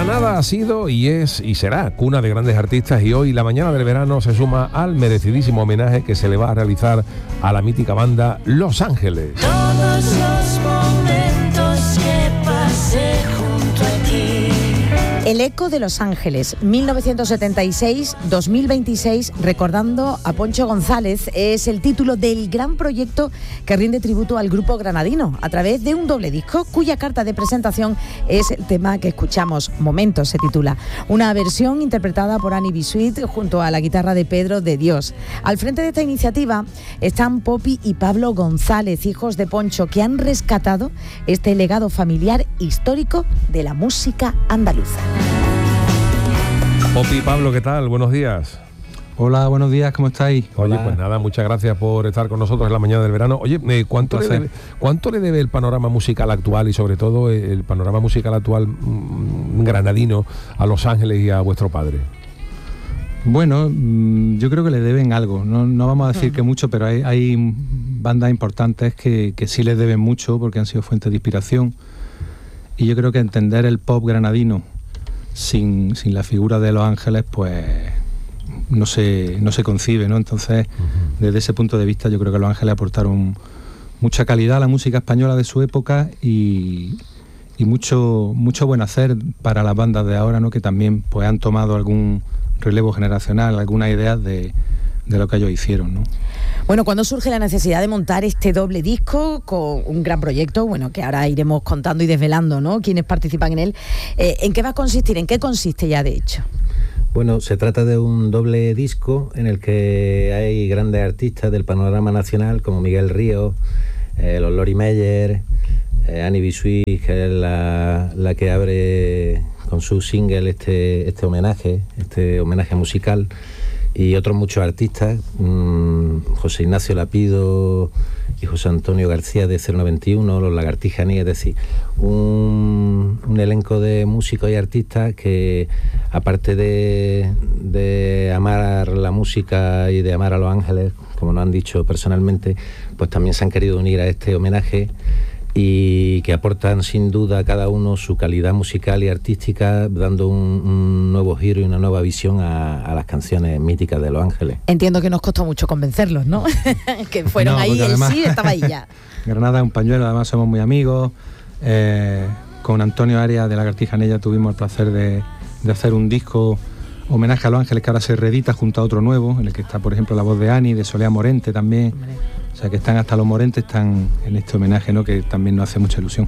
Granada ha sido y es y será cuna de grandes artistas, y hoy la mañana del verano se suma al merecidísimo homenaje que se le va a realizar a la mítica banda Los Ángeles. Todos los momentos que pasé junto a ti. El eco de Los Ángeles, 1976-2026, recordando a Poncho González, es el título del gran proyecto que rinde tributo al grupo granadino a través de un doble disco cuya carta de presentación es el tema que escuchamos. Momentos se titula, una versión interpretada por Annie Bisuit junto a la guitarra de Pedro de Dios. Al frente de esta iniciativa están Popi y Pablo González, hijos de Poncho, que han rescatado este legado familiar histórico de la música andaluza. Popi y Pablo, ¿qué tal? Buenos días. Hola, buenos días, ¿cómo estáis? Oye, pues nada, muchas gracias por estar con nosotros en la mañana del verano. Oye, ¿cuánto le debe el panorama musical actual y sobre todo el panorama musical actual granadino a Los Ángeles y a vuestro padre? Bueno, yo creo que le deben algo, no vamos a decir que mucho, pero hay bandas importantes que sí les deben mucho porque han sido fuentes de inspiración, y yo creo que entender el pop granadino sin la figura de Los Ángeles, pues no se concibe, ¿no? Entonces, desde ese punto de vista, yo creo que Los Ángeles aportaron mucha calidad a la música española de su época y mucho buen hacer para las bandas de ahora, ¿no? Que también pues han tomado algún relevo generacional, algunas ideas de lo que ellos hicieron, ¿no? Bueno, ¿cuándo surge la necesidad de montar este doble disco con un gran proyecto? Bueno, que ahora iremos contando y desvelando, ¿no?, quienes participan en él. ¿En qué va a consistir? ¿En qué consiste ya, de hecho? Bueno, se trata de un doble disco en el que hay grandes artistas del panorama nacional como Miguel Ríos, los Lori Meyer, Annie Bisuit, que es la que abre con su single este homenaje musical, y otros muchos artistas, José Ignacio Lapido y José Antonio García de 091, los Lagartijaní, es decir, un elenco de músicos y artistas que, aparte de amar la música y de amar a Los Ángeles, como nos han dicho personalmente, pues también se han querido unir a este homenaje, y que aportan sin duda cada uno su calidad musical y artística, dando un nuevo giro y una nueva visión a las canciones míticas de Los Ángeles. Entiendo que nos costó mucho convencerlos, ¿no? Que fueron ahí, además, sí estaba ahí ya. Granada es un pañuelo, además somos muy amigos. Con Antonio Arias de Lagartijaní tuvimos el placer de hacer un disco homenaje a Los Ángeles, que ahora se reedita junto a otro nuevo, en el que está, por ejemplo, la voz de Ani, de Soledad Morente también. O sea, que están hasta los Morentes, están en este homenaje, ¿no?, que también nos hace mucha ilusión.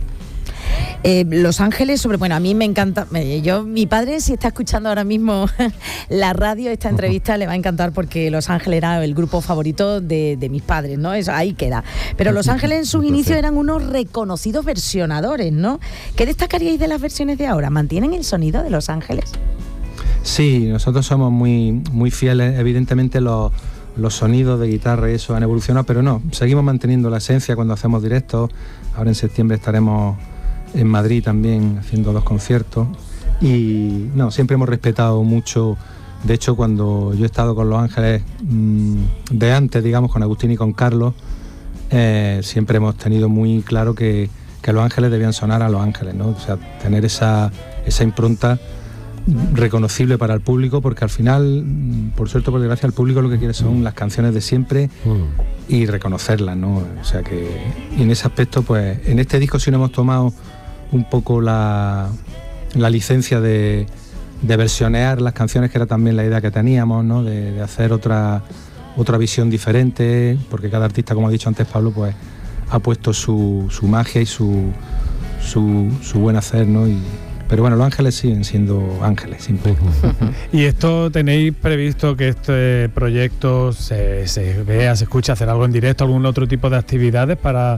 Los Ángeles, a mí me encanta. Mi padre, si está escuchando ahora mismo la radio, esta entrevista, le va a encantar, porque Los Ángeles era el grupo favorito de mis padres, ¿no? Eso ahí queda. Pero Los Ángeles en sus inicios eran unos reconocidos versionadores, ¿no? ¿Qué destacaríais de las versiones de ahora? ¿Mantienen el sonido de Los Ángeles? Sí, nosotros somos muy fieles. Evidentemente los sonidos de guitarra y eso han evolucionado, pero no, seguimos manteniendo la esencia cuando hacemos directos. Ahora en septiembre estaremos en Madrid también haciendo 2 conciertos, y no, siempre hemos respetado mucho. De hecho, cuando yo he estado con Los Ángeles de antes, digamos, con Agustín y con Carlos, siempre hemos tenido muy claro que Los Ángeles debían sonar a Los Ángeles, ¿no? O sea, tener esa impronta reconocible para el público, porque al final, por suerte o por desgracia, el público lo que quiere son las canciones de siempre y reconocerlas, ¿no? O sea que, y en ese aspecto, pues en este disco sí nos hemos tomado un poco la licencia de versionear las canciones, que era también la idea que teníamos, ¿no? De hacer otra visión diferente, porque cada artista, como ha dicho antes Pablo, pues ha puesto su magia y su buen hacer, ¿no? Pero bueno, Los Ángeles siguen siendo ángeles, siempre. ¿Y esto tenéis previsto que este proyecto se vea, se escuche, hacer algo en directo, algún otro tipo de actividades para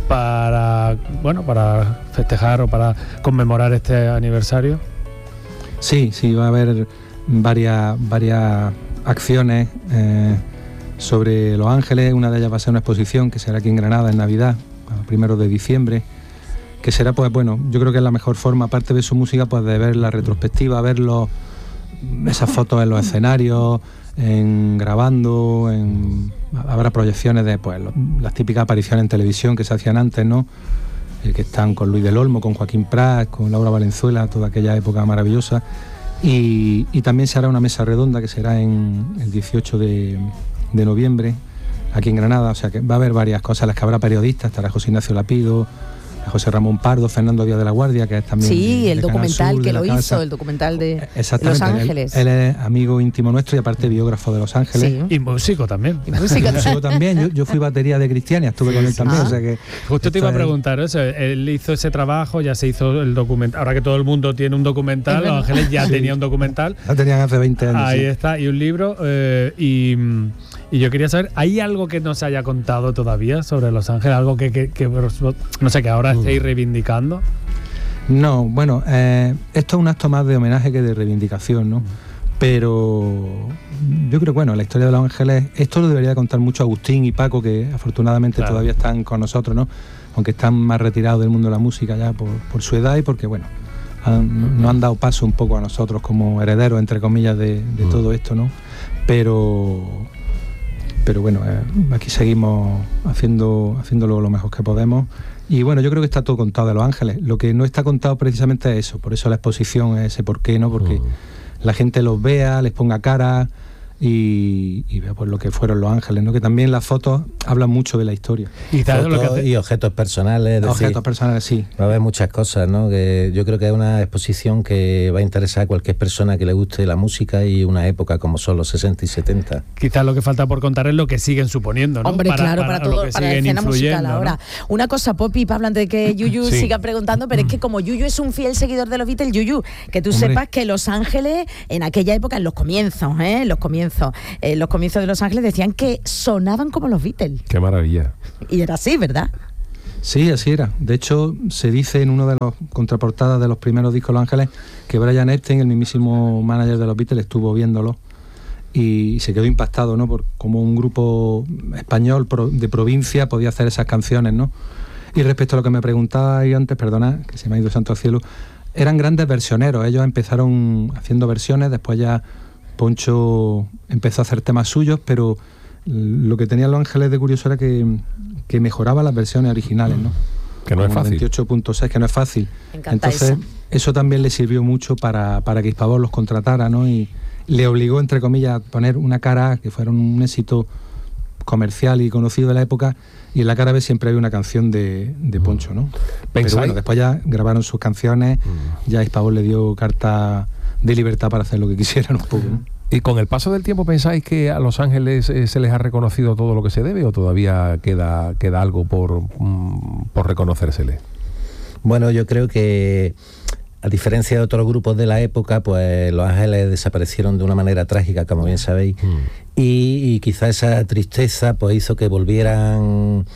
festejar o para conmemorar este aniversario? Sí, va a haber varias acciones sobre Los Ángeles. Una de ellas va a ser una exposición que será aquí en Granada en Navidad, a 1 de diciembre. Que será, pues bueno, yo creo que es la mejor forma, aparte de su música, pues de ver la retrospectiva, ver esas fotos en los escenarios, grabando, habrá proyecciones de pues las típicas apariciones en televisión que se hacían antes, ¿no? que están con Luis del Olmo, con Joaquín Prat, con Laura Valenzuela, toda aquella época maravillosa. Y también se hará una mesa redonda que será en el 18 de noviembre, aquí en Granada. O sea que va a haber varias cosas, en las que habrá periodistas, estará José Ignacio Lapido, José Ramón Pardo, Fernando Díaz de la Guardia, que es también el documental que lo hizo, el documental de Los Ángeles. Él es amigo íntimo nuestro y aparte biógrafo de Los Ángeles. Sí. Y músico también. Músico también. Yo fui batería de Cristiania, estuve con él también. O sea que justo te iba a preguntar eso. Él hizo ese trabajo, ya se hizo el documental. Ahora que todo el mundo tiene un documental, Los Ángeles ya tenía un documental. Ya tenían hace 20 años. Ahí está, y un libro. Y yo quería saber, ¿hay algo que no se haya contado todavía sobre Los Ángeles? Algo que no sé, que ahora estéis reivindicando. No, bueno, esto es un acto más de homenaje que de reivindicación, ¿no? Pero yo creo que, bueno, la historia de Los Ángeles, esto lo debería contar mucho Agustín y Paco, que afortunadamente todavía están con nosotros, ¿no? Aunque están más retirados del mundo de la música ya por su edad y porque, bueno, nos han dado paso un poco a nosotros como herederos, entre comillas, de todo esto, ¿no? Pero bueno, aquí seguimos haciéndolo lo mejor que podemos. Y bueno, yo creo que está todo contado de Los Ángeles. Lo que no está contado precisamente es eso. Por eso la exposición es ese por qué, ¿no? Porque la gente los vea, les ponga cara y vea pues lo que fueron Los Ángeles, ¿no? Que también las fotos hablan mucho de la historia. Y objetos personales. Objetos personales, sí. Va a haber muchas cosas, ¿no? Que yo creo que es una exposición que va a interesar a cualquier persona que le guste la música y una época como son los 60 y 70. Quizás lo que falta por contar es lo que siguen suponiendo, ¿no? Hombre, para todo, para la escena musical ahora. ¿No? Una cosa, Popi y Pablo, antes de que Yuyu siga preguntando, pero es que como Yuyu es un fiel seguidor de los Beatles, Yuyu, que tú sepas que Los Ángeles, en aquella época, en los comienzos de Los Ángeles decían que sonaban como los Beatles. Qué maravilla. Y era así, ¿verdad? Sí, así era. De hecho, se dice en uno de los contraportadas de los primeros discos de Los Ángeles que Brian Epstein, el mismísimo manager de los Beatles, estuvo viéndolo y se quedó impactado, ¿no? Por cómo un grupo español de provincia podía hacer esas canciones, ¿no? Y respecto a lo que me preguntabais antes, perdona, que se me ha ido santo al cielo, eran grandes versioneros. Ellos empezaron haciendo versiones, después ya Poncho empezó a hacer temas suyos, pero lo que tenían Los Ángeles de curioso era que mejoraba las versiones originales, ¿no? Que no es fácil. 28.6, que no es fácil. Me encanta. Entonces, eso también le sirvió mucho para que Hispavox los contratara, ¿no? Y le obligó, entre comillas, a poner una cara A, que fuera un éxito comercial y conocido de la época, y en la cara B siempre había una canción de Poncho, ¿no? Pero bueno, después ya grabaron sus canciones, ya Hispavox le dio carta de libertad para hacer lo que quisieran un poco, ¿no? ¿Y con el paso del tiempo pensáis que a Los Ángeles se les ha reconocido todo lo que se debe o todavía queda algo por reconocérsele? Bueno, yo creo que a diferencia de otros grupos de la época, pues Los Ángeles desaparecieron de una manera trágica, como bien sabéis, y quizá esa tristeza pues hizo que volvieran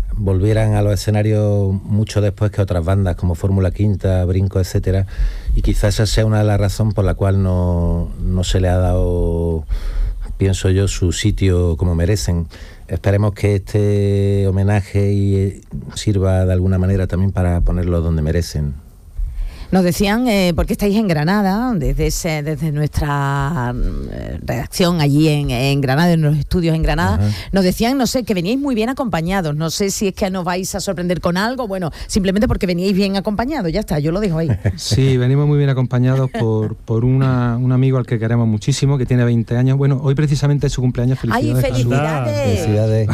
a los escenarios mucho después que otras bandas como Fórmula Quinta, Brinco, etcétera, y quizás esa sea una de las razones por la cual no se le ha dado, pienso yo, su sitio como merecen. Esperemos que este homenaje sirva de alguna manera también para ponerlos donde merecen. Nos decían, porque estáis en Granada, desde nuestra redacción allí en Granada, en los estudios en Granada, nos decían, no sé, que veníais muy bien acompañados. No sé si es que nos vais a sorprender con algo, bueno, simplemente porque veníais bien acompañados, ya está, yo lo dejo ahí. Sí, venimos muy bien acompañados por un amigo al que queremos muchísimo, que tiene 20 años. Bueno, hoy precisamente es su cumpleaños. ¡Ay, felicidades!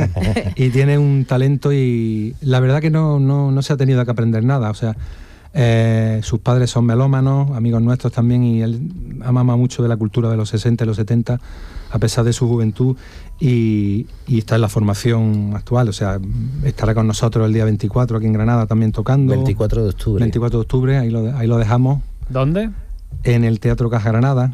Y tiene un talento y la verdad que no se ha tenido que aprender nada, o sea... sus padres son melómanos, amigos nuestros también, y él amaba mucho de la cultura de los 60 y los 70 a pesar de su juventud y está en la formación actual, o sea, estará con nosotros el día 24 aquí en Granada también tocando. 24 de octubre. 24 de octubre, ahí lo dejamos. ¿Dónde? En el Teatro Caja Granada.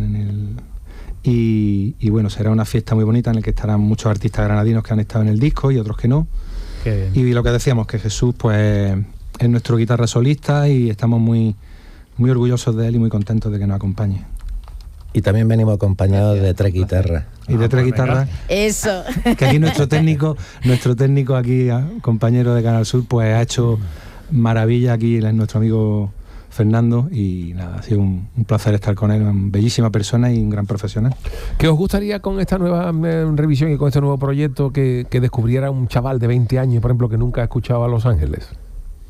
Y bueno, será una fiesta muy bonita en la que estarán muchos artistas granadinos que han estado en el disco y otros que no. Y lo que decíamos, que Jesús pues es nuestro guitarra solista y estamos muy, muy orgullosos de él y muy contentos de que nos acompañe. Y también venimos acompañados de 3 guitarras. Y de 3 guitarras. Eso. Que aquí nuestro técnico aquí, compañero de Canal Sur, pues ha hecho maravilla aquí, nuestro amigo Fernando, y nada, ha sido un placer estar con él, una bellísima persona y un gran profesional. ¿Qué os gustaría con esta nueva revisión y con este nuevo proyecto que descubriera un chaval de 20 años, por ejemplo, que nunca ha escuchado a Los Ángeles?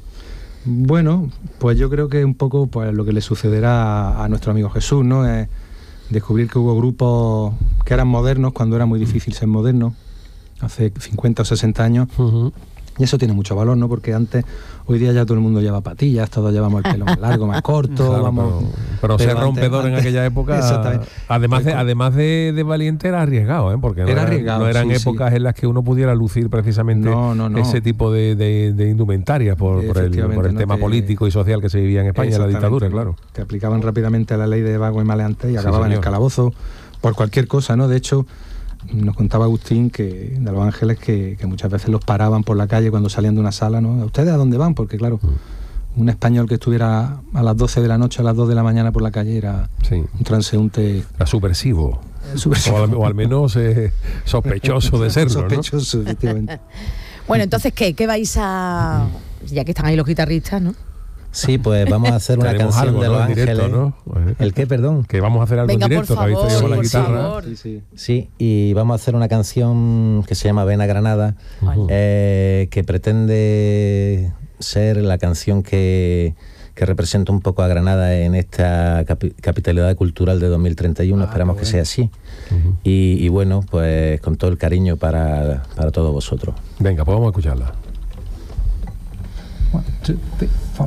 Bueno, pues yo creo que un poco pues lo que le sucederá a nuestro amigo Jesús, ¿no? Es descubrir que hubo grupos que eran modernos cuando era muy difícil ser moderno, hace 50 o 60 años. Y eso tiene mucho valor, ¿no? Porque hoy día ya todo el mundo lleva patillas, todos llevamos el pelo más largo, más corto, claro, vamos. Pero ser rompedor en aquella época, además de valiente, era arriesgado, ¿eh? Porque no eran épocas en las que uno pudiera lucir precisamente ese tipo de indumentarias por el tema político y social que se vivía en España, la dictadura, claro. Te aplicaban rápidamente la ley de vago y maleante y acababan en el calabozo por cualquier cosa, ¿no? De hecho, nos contaba Agustín de Los Ángeles que muchas veces los paraban por la calle cuando salían de una sala, ¿no? ¿Ustedes a dónde van? Porque claro, un español que estuviera a las 12 de la noche, a las 2 de la mañana por la calle era un transeúnte. Era subversivo. O al menos sospechoso de serlo, sospechoso, efectivamente. Bueno, entonces, ¿qué vais a...? Ya que están ahí los guitarristas, ¿no? Sí, pues vamos a hacer una canción de Los Ángeles. Directo, ¿no? ¿El qué, perdón? Que vamos a hacer algo en directo, por favor, que habéis traído la guitarra. Favor. Sí, y vamos a hacer una canción que se llama Ven a Granada, que pretende ser la canción que representa un poco a Granada en esta capitalidad cultural de 2031. Esperamos que sea así. Y bueno, pues con todo el cariño para todos vosotros. Venga, pues vamos a escucharla. 1, 2, 3, 4.